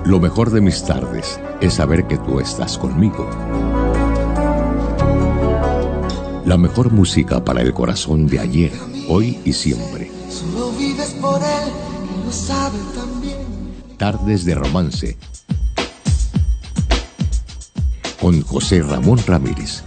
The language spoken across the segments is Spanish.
Lo mejor de mis tardes es saber que tú estás conmigo. La mejor música para el corazón de ayer, hoy y siempre. Solo vives por él y lo sabe también. Tardes de romance. Con José Ramón Ramírez.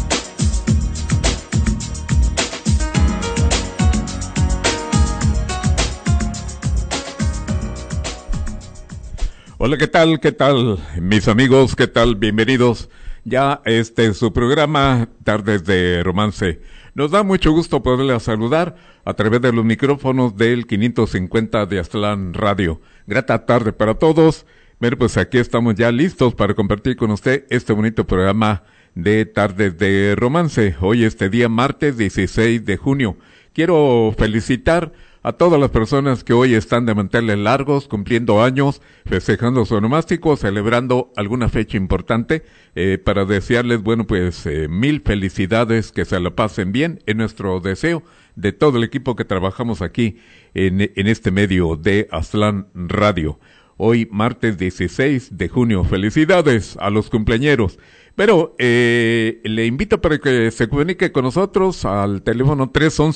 Hola, ¿qué tal? ¿Qué tal? Mis amigos, ¿qué tal? Bienvenidos ya a su programa Tardes de Romance. Nos da mucho gusto poderles saludar a través de los micrófonos del 550 de Aztlán Radio. Grata tarde para todos. Bueno, pues aquí estamos ya listos para compartir con usted este bonito programa de Tardes de Romance. Hoy día martes 16 de junio. Quiero felicitar a todas las personas que hoy están de manteles largos, cumpliendo años, festejando su onomástico, celebrando alguna fecha importante, para desearles, mil felicidades, que se la pasen bien, es nuestro deseo de todo el equipo que trabajamos aquí en este medio de Aztlán Radio. Hoy, martes 16 de junio, felicidades a los cumpleañeros. Pero le invito para que se comunique con nosotros al teléfono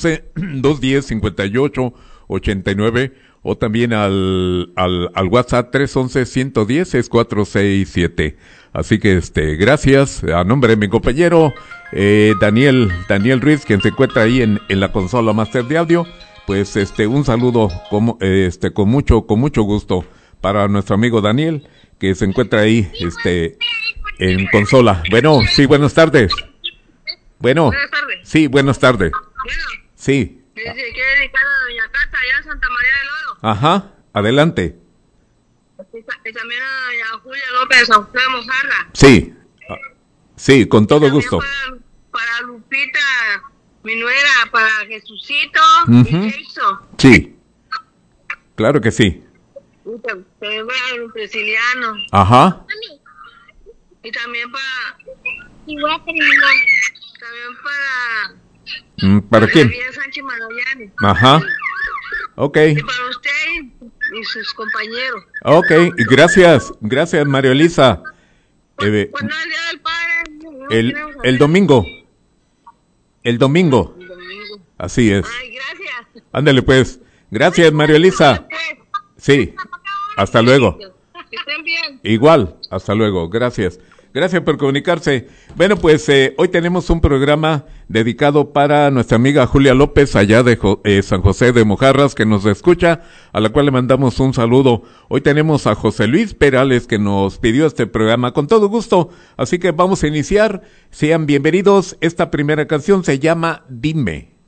311-210-5889 o también al WhatsApp 311-110-6467. Así que gracias a nombre de mi compañero Daniel Ruiz, quien se encuentra ahí en la consola Master de Audio. Pues un saludo con mucho gusto para nuestro amigo Daniel, que se encuentra ahí en consola. Bueno, sí, buenas tardes. Bueno, buenas tardes. Sí, buenas tardes. Bueno, sí. Quiere dedicar a Doña Cata allá en Santa María del Oro. Ajá, adelante. Y también a Doña Julia López, a usted de Mojarra. Sí, sí, con todo gusto. Para Lupita, mi nuera, para Jesucito y Jason. Sí, claro que sí. También para los Prisciliano. Ajá. Y también para... Y voy a terminar. También ¿Para quién? Javier Sánchez Maraviani. Ajá. Ok. Y para usted y sus compañeros. Ok, y gracias María Elisa. ¿Cuándo es el Día del Padre? El domingo. El domingo. El domingo. Así es. Ay, gracias. Ándale pues. Gracias María Elisa. Sí. Hasta luego. Que estén bien. Igual, hasta luego, gracias. Gracias por comunicarse. Bueno, pues hoy tenemos un programa dedicado para nuestra amiga Julia López, allá de San José de Mojarras, que nos escucha, a la cual le mandamos un saludo. Hoy tenemos a José Luis Perales, que nos pidió este programa con todo gusto, así que vamos a iniciar. Sean bienvenidos. Esta primera canción se llama Dime.